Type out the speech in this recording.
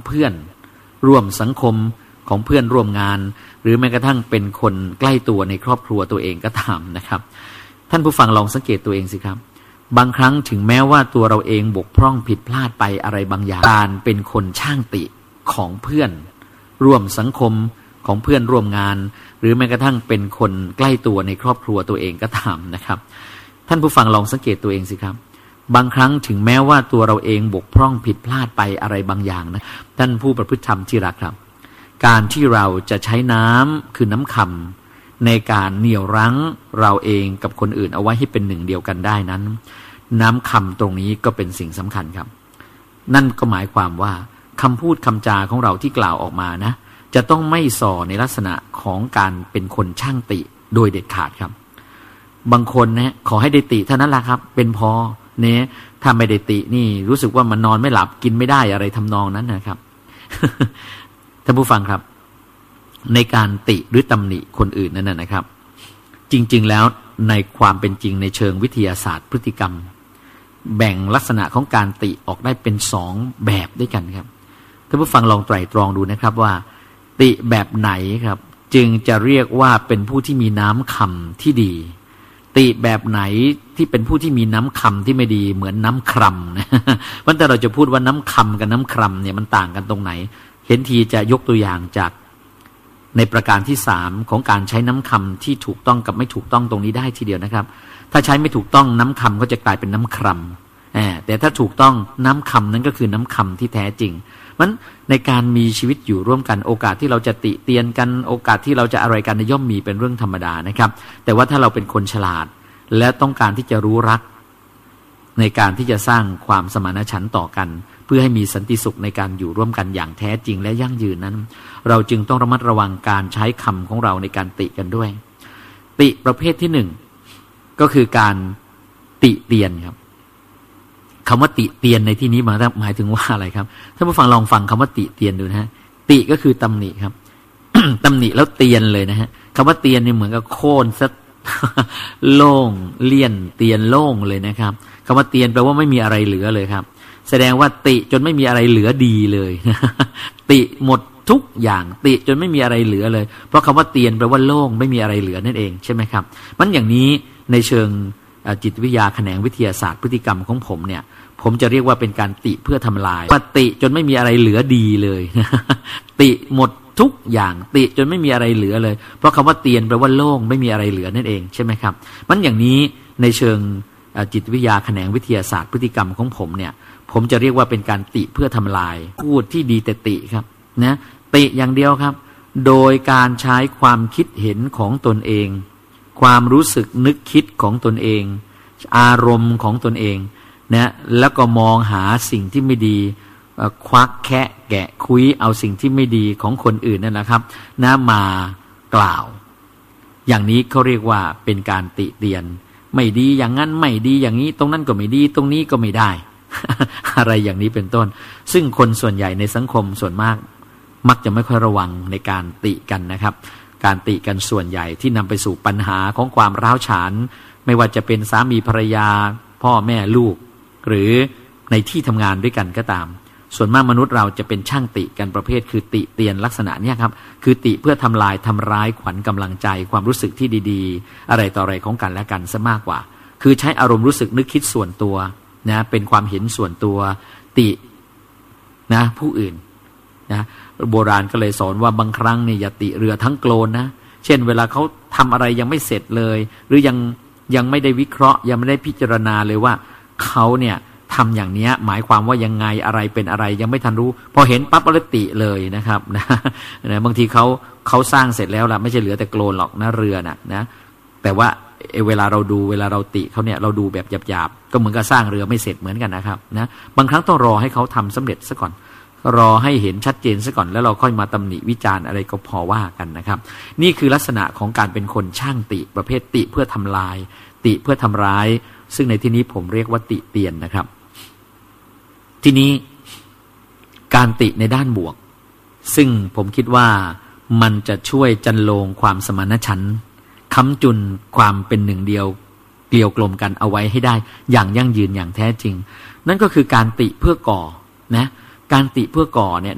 เพื่อนร่วมสังคมของเพื่อนร่วมงานหรือแม้กระทั่งเป็นคนใกล้ตัวในครอบครัวตัวเองก็ตามนะครับท่านผู้ฟังลองสังเกตตัวเองสิครับบางครั้งถึงแม้ว่าตัวเราเองบกพร่องผิดพลาดไปอะไรบางอย่างการเป็นคนช่างติของเพื่อนร่วมสังคมของเพื่อนร่วมงานหรือแม้กระทั่งเป็นคนใกล้ตัวในครอบครัวตัวเองก็ตามนะครับท่านผู้ฟังลองสังเกตตัวเองสิครับบางครั้งถึงแม้ว่าตัวเราเองบกพร่องผิดพลาดไปอะไรบางอย่างนะท่านผู้ประพฤติธรรมที่รักครับการที่เราจะใช้น้ำคือน้ำคำในการเหนี่ยวรั้งเราเองกับคนอื่นเอาไว้ให้เป็นหนึ่งเดียวกันได้นั้นน้ำคำตรงนี้ก็เป็นสิ่งสำคัญครับนั่นก็หมายความว่าคำพูดคำจาของเราที่กล่าวออกมานะจะต้องไม่ส่อในลักษณะของการเป็นคนช่างติโดยเด็ดขาดครับบางคนนะขอให้ได้ติเท่านั้นแหละครับเป็นพอเนี่ยถ้าไม่ได้ตินี่รู้สึกว่ามันนอนไม่หลับกินไม่ได้อะไรทำนองนั้นนะครับ ท่านผู้ฟังครับในการติหรือตำหนิคนอื่นนั่นนะครับจริงๆแล้วในความเป็นจริงในเชิงวิทยาศาสตร์พฤติกรรมแบ่งลักษณะของการติออกได้เป็น2แบบด้วยกันครับท่านผู้ฟังลองไตร่ตรองดูนะครับว่าติแบบไหนครับจึงจะเรียกว่าเป็นผู้ที่มีน้ำคำที่ดีติแบบไหนที่เป็นผู้ที่มีน้ำคำที่ไม่ดีเหมือนน้ำคร่ำนะวันแต่เราจะพูดว่าน้ำคำกับน้ำคร่ำเนี่ยมันต่างกันตรงไหนเห็นทีจะยกตัวอย่างจากในประการที่3ของการใช้น้ำคำที่ถูกต้องกับไม่ถูกต้องตรงนี้ได้ทีเดียวนะครับถ้าใช้ไม่ถูกต้องน้ำคำก็จะกลายเป็นน้ำคร่ำแต่ถ้าถูกต้องน้ำคำนั้นก็คือน้ำคำที่แท้จริงมันในการมีชีวิตอยู่ร่วมกันโอกาสที่เราจะติเตียนกันโอกาสที่เราจะอะไรกันย่อมมีเป็นเรื่องธรรมดานะครับแต่ว่าถ้าเราเป็นคนฉลาดและต้องการที่จะรู้รักในการที่จะสร้างความสมานฉันท์ต่อกันเพื่อให้มีสันติสุขในการอยู่ร่วมกันอย่างแท้จริงและยั่งยืนนั้นเราจึงต้องระมัดระวังการใช้คำของเราในการติกันด้วยติประเภทที่1ก็คือการติเตียนครับคำว่าติเตียนในที่นี้หมายถึงว่าอะไรครับท่านผู้ฟังลองฟังคำว่าติเตียนดูนะฮะติก็คือตำหนิครับ ตำหนิแล้วเตียนเลยนะฮะคำว่าเตียนเนี่ยเหมือนกับโค่นซะ โล่งเลี่ยนเตียนโล่งเลยนะครับคำว่าเตียนแปลว่าไม่มีอะไรเหลือเลยครับแสดงว่าติจนไม่มีอะไรเหลือดีเลย ติหมดทุกอย่างติจนไม่มีอะไรเหลือเลยเพราะคำว่าเตียนแปลว่าโล่งไม่มีอะไรเหลือนั่นเองใช่ไหมครับมันอย่างนี้ในเชิงจิตวิทยาแขนงวิทยาศาสตร์พฤติกรรมของผมเนี่ยผมจะเรียกว่าเป็นการติเพื่อทำลายว่าติจนไม่มีอะไรเหลือดีเลย ติหมดทุกอย่างติจนไม่มีอะไรเหลือเลยเพราะคำว่าเตียนแปลว่าโล่งไม่มีอะไรเหลือนั่นเองใช่ไหมครับมันอย่างนี้ในเชิงจิตวิทยาแขนงวิทยาศาสตร์พฤติกรรมของผมเนี่ยผมจะเรียกว่าเป็นการติเพื่อทำลายพูดที่ดีแต่ติครับนะติอย่างเดียวครับโดยการใช้ความคิดเห็นของตนเองความรู้สึกนึกคิดของตนเองอารมณ์ของตนเองนะแล้วก็มองหาสิ่งที่ไม่ดีควักแคะแกะคุยเอาสิ่งที่ไม่ดีของคนอื่นนั่นแหละครับนะมากล่าวอย่างนี้เขาเรียกว่าเป็นการติเตียนไม่ดีอย่างนั้นไม่ดีอย่างนี้ตรงนั้นก็ไม่ดีตรงนี้ก็ไม่ได้ อะไรอย่างนี้เป็นต้นซึ่งคนส่วนใหญ่ในสังคมส่วนมากมักจะไม่ค่อยระวังในการติกันนะครับการติกันส่วนใหญ่ที่นำไปสู่ปัญหาของความร้าวฉานไม่ว่าจะเป็นสามีภรรยาพ่อแม่ลูกหรือในที่ทำงานด้วยกันก็ตามส่วนมากมนุษย์เราจะเป็นช่างติกันประเภทคือติเตียนลักษณะนี้ครับคือติเพื่อทำลายทำร้ายขวัญกำลังใจความรู้สึกที่ดีๆอะไรต่ออะไรของกันและกันซะมากกว่าคือใช้อารมณ์รู้สึกนึกคิดส่วนตัวนะเป็นความเห็นส่วนตัวตินะผู้อื่นนะโบราณก็เลยสอนว่าบางครั้งเนี่ยอย่าติเรือทั้งโกลนนะเช่นเวลาเขาทำอะไรยังไม่เสร็จเลยหรือยังไม่ได้วิเคราะห์ยังไม่ได้พิจารณาเลยว่าเขาเนี่ยทำอย่างนี้หมายความว่ายังไงอะไรเป็นอะไรยังไม่ทันรู้พอเห็นปั๊บก็เลยติเลยนะครับนะบางทีเขาสร้างเสร็จแล้วล่ะไม่ใช่เหลือแต่โกลนหรอกนะเรือนะแต่ว่าเวลาเราติเขาเนี่ยเราดูแบบหยาบๆก็เหมือนกับสร้างเรือไม่เสร็จเหมือนกันนะครับนะบางครั้งต้องรอให้เขาทำสำเร็จซะก่อนรอให้เห็นชัดเจนซะก่อนแล้วเราค่อยมาตำหนิวิจารณ์อะไรก็พอว่ากันนะครับนี่คือลักษณะของการเป็นคนช่างติประเภทติเพื่อทำลายติเพื่อทำร้ายซึ่งในที่นี้ผมเรียกว่าติเตียนนะครับทีนี้การติในด้านบวกซึ่งผมคิดว่ามันจะช่วยจันโลงความสมานฉันท์ค้ำจุนความเป็นหนึ่งเดียวเกลียวกลมกันเอาไว้ให้ได้อย่างยั่งยืนอย่างแท้จริงนั่นก็คือการติเพื่อก่อนะการติเพื่อก่อเนี่ย